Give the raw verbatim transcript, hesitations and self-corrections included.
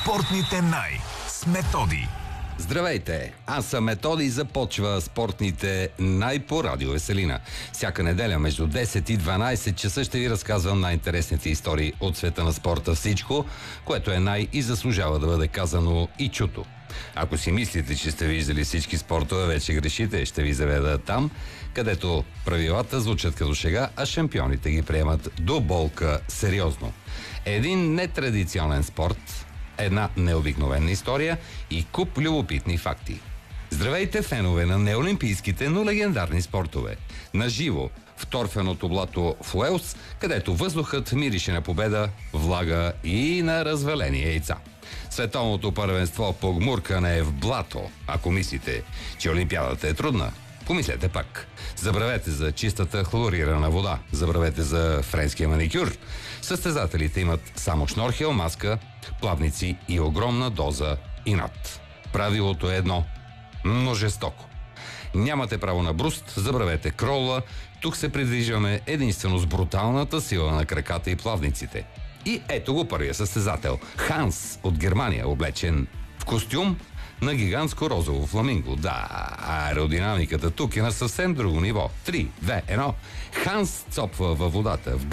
Спортните най с Методи. Здравейте! Аз съм Методи и започва спортните най по Радио Веселина. Всяка неделя между десет и дванайсет часа ще ви разказвам най-интересните истории от света на спорта. Всичко, което е най- и заслужава да бъде казано и чуто. Ако си мислите, че сте виждали всички спортове, вече грешите. Ще ви заведа там, където правилата звучат като шега, а шампионите ги приемат до болка сериозно. Един нетрадиционен спорт, една необикновена история и куп любопитни факти. Здравейте, фенове на неолимпийските, но легендарни спортове. Наживо в торфеното блато в Уелс, където въздухът мирише на победа, влага и на развалени яйца. Световното първенство по гмуркане е в блато. Ако мислите, че Олимпиадата е трудна, помислете пак. Забравете за чистата хлорирана вода. Забравете за френския маникюр. Състезателите имат само шнорхел, маска, плавници и огромна доза инат. Правилото е едно, но жестоко. Нямате право на бруст, забравете крола. Тук се придвижваме единствено с бруталната сила на краката и плавниците. И ето го първия състезател. Ханс от Германия, облечен в костюм на гигантско розово фламинго. Да, аеродинамиката тук е на съвсем друго ниво. Три, две, едно. Ханс цопва във водата в